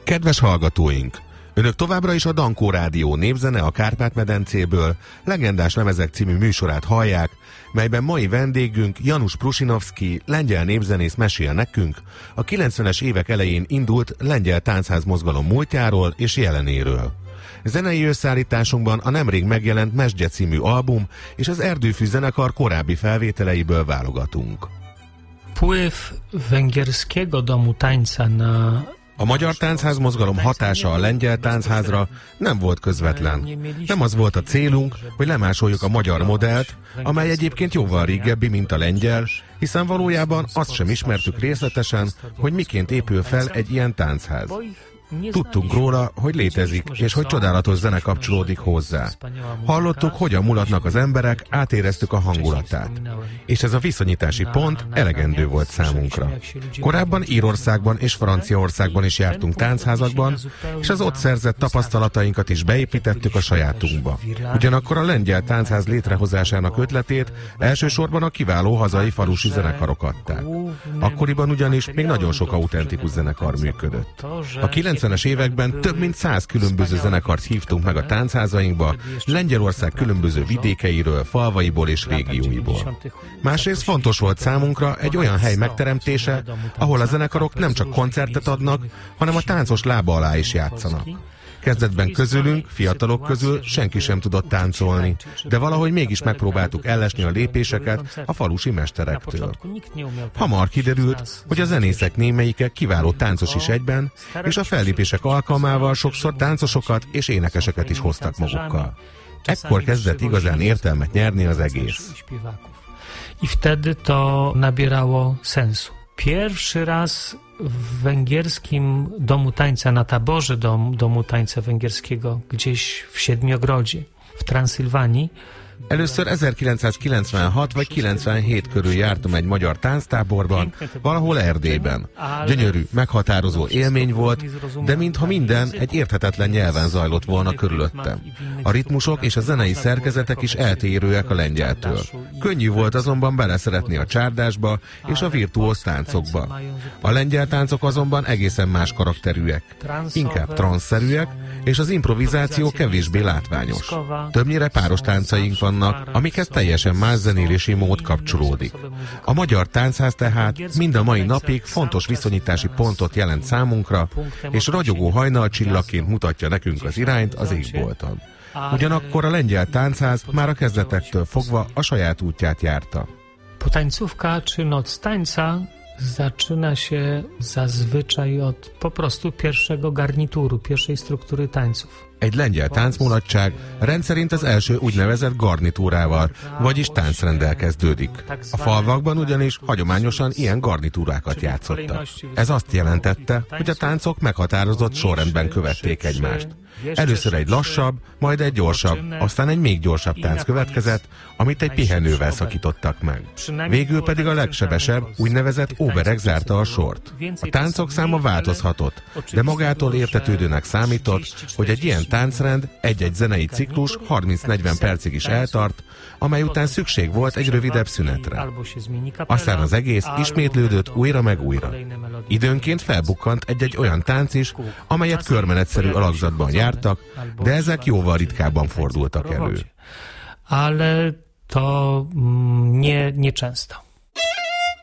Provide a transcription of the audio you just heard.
Kedves hallgatóink! Önök továbbra is a Dankó Rádió népzene a Kárpát-medencéből legendás lemezek című műsorát hallják, melyben mai vendégünk Janusz Prusinovszky, lengyel népzenész mesél nekünk a 90-es évek elején indult lengyel táncház mozgalom múltjáról és jelenéről. Zenei összeállításunkban a nemrég megjelent Mesdje című album és az Erdőfű zenekar korábbi felvételeiből válogatunk. Wpływ węgierskiego domu tańca na A magyar táncház mozgalom hatása a lengyel táncházra nem volt közvetlen. Nem az volt a célunk, hogy lemásoljuk a magyar modellt, amely egyébként jóval régebbi, mint a lengyel, hiszen valójában azt sem ismertük részletesen, hogy miként épül fel egy ilyen táncház. Tudtunk róla, hogy létezik, és hogy csodálatos zene kapcsolódik hozzá. Hallottuk, hogyan mulatnak az emberek, átéreztük a hangulatát. És ez a viszonyítási pont elegendő volt számunkra. Korábban Írországban és Franciaországban is jártunk táncházakban, és az ott szerzett tapasztalatainkat is beépítettük a sajátunkba. Ugyanakkor a lengyel táncház létrehozásának ötletét elsősorban a kiváló hazai falusi zenekarok adták. Akkoriban ugyanis még nagyon sok autentikus zenekar működött. A 90-es években több mint 100 különböző zenekart hívtunk meg a táncházainkba, Lengyelország különböző vidékeiről, falvaiból és régióiból. Másrészt fontos volt számunkra egy olyan hely megteremtése, ahol a zenekarok nem csak koncertet adnak, hanem a táncos lába alá is játszanak. Kezdetben közülünk, fiatalok közül senki sem tudott táncolni, de valahogy mégis megpróbáltuk ellesni a lépéseket a falusi mesterektől. Hamar kiderült, hogy a zenészek némelyike kiváló táncos is egyben, és a fellépések alkalmával sokszor táncosokat és énekeseket is hoztak magukkal. Ekkor kezdett igazán értelmet nyerni az egész. I wtedy to nabierało sensu. Pierwszy raz w węgierskim domu tańca na taborze domu tańca węgierskiego gdzieś w Siedmiogrodzie w Transzylwanii. Először 1996 vagy 97 körül jártam egy magyar tánctáborban, valahol Erdélyben. Gyönyörű, meghatározó élmény volt, de mintha minden egy érthetetlen nyelven zajlott volna körülöttem. A ritmusok és a zenei szerkezetek is eltérőek a lengyeltől. Könnyű volt azonban beleszeretni a csárdásba és a virtuóz táncokba. A lengyel táncok azonban egészen más karakterűek, inkább transzszerűek, és az improvizáció kevésbé látványos. Többnyire páros táncaink vannak, amikhez teljesen más zenélési mód kapcsolódik. A magyar táncház tehát mind a mai napig fontos viszonyítási pontot jelent számunkra, és ragyogó hajnalcsillagként mutatja nekünk az irányt az égbolton. Ugyanakkor a lengyel táncház már a kezdetektől fogva a saját útját járta. Potańcówka czy noc tańca zaczyna się zazwyczaj od po prostu pierwszego garnituru, pierwszej struktury tańców. Egy lengyel táncmulatság rendszerint az első úgynevezett garnitúrával, vagyis táncrenddel kezdődik. A falvakban ugyanis hagyományosan ilyen garnitúrákat játszottak. Ez azt jelentette, hogy a táncok meghatározott sorrendben követték egymást. Először egy lassabb, majd egy gyorsabb, aztán egy még gyorsabb tánc következett, amit egy pihenővel szakítottak meg. Végül pedig a legsebesebb, úgynevezett óverek zárta a sort. A táncok száma változhatott, de magától értetődőnek számított, hogy egy ilyen táncrend, egy-egy zenei ciklus 30-40 percig is eltart, amely után szükség volt egy rövidebb szünetre. Aztán az egész ismétlődött újra meg újra. Időnként felbukkant egy-egy olyan tánc is, amelyet körmenetszerű alakzatban jártak, de ezek jóval ritkábban fordultak elő. Ale to nie często.